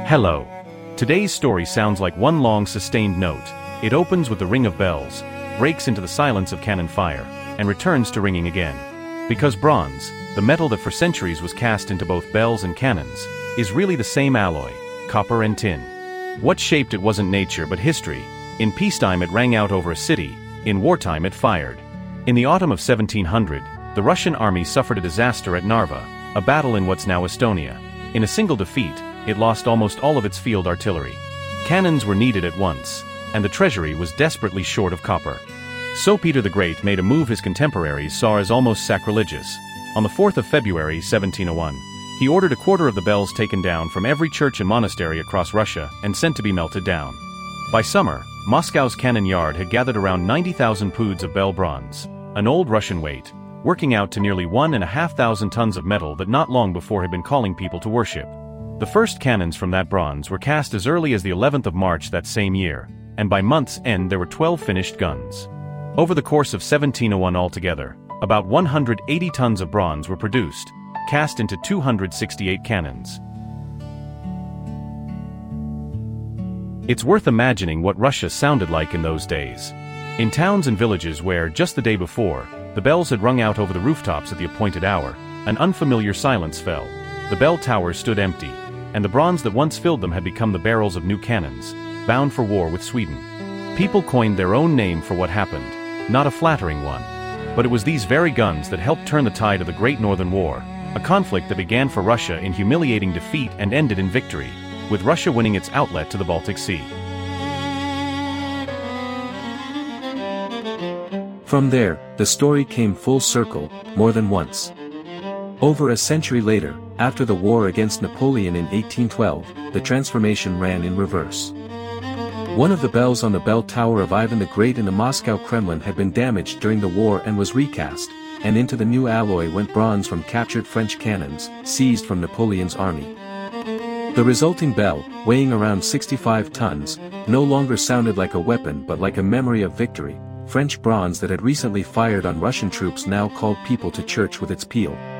Hello. Today's story sounds like one long sustained note. It opens with the ring of bells, breaks into the silence of cannon fire, and returns to ringing again. Because bronze, the metal that for centuries was cast into both bells and cannons, is really the same alloy, copper and tin. What shaped it wasn't nature but history. In peacetime it rang out over a city, in wartime it fired. In the autumn of 1700, the Russian army suffered a disaster at Narva, a battle in what's now Estonia. In a single defeat, it lost almost all of its field artillery. Cannons were needed at once, and the treasury was desperately short of copper. So Peter the Great made a move his contemporaries saw as almost sacrilegious. On the 4th of February 1701, he ordered a quarter of the bells taken down from every church and monastery across Russia and sent to be melted down. By summer, Moscow's cannon yard had gathered around 90,000 poods of bell bronze, an old Russian weight, working out to nearly 1,500 tons of metal that not long before had been calling people to worship. The first cannons from that bronze were cast as early as the 11th of March that same year, and by month's end there were 12 finished guns. Over the course of 1701 altogether, about 180 tons of bronze were produced, cast into 268 cannons. It's worth imagining what Russia sounded like in those days. In towns and villages where, just the day before, the bells had rung out over the rooftops at the appointed hour, an unfamiliar silence fell. The bell towers stood empty, and the bronze that once filled them had become the barrels of new cannons, bound for war with Sweden. People coined their own name for what happened, not a flattering one. But it was these very guns that helped turn the tide of the Great Northern War, a conflict that began for Russia in humiliating defeat and ended in victory, with Russia winning its outlet to the Baltic Sea. From there, the story came full circle, more than once. Over a century later, after the war against Napoleon in 1812, the transformation ran in reverse. One of the bells on the bell tower of Ivan the Great in the Moscow Kremlin had been damaged during the war and was recast, and into the new alloy went bronze from captured French cannons, seized from Napoleon's army. The resulting bell, weighing around 65 tons, no longer sounded like a weapon but like a memory of victory. French bronze that had recently fired on Russian troops now called people to church with its peal.